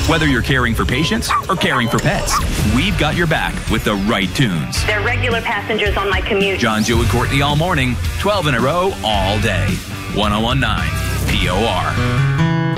Whether you're caring for patients or caring for pets, we've got your back with the right tunes. They're regular passengers on my commute. John, Joe, and Courtney all morning, 12 in a row, all day. 101.9 POR.